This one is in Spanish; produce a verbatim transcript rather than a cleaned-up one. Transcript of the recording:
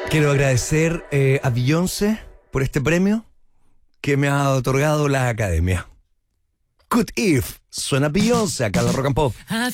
Quiero agradecer eh, a Beyoncé por este premio que me ha otorgado la Academia. Good If, suena Beyoncé acá en la Rock and Pop.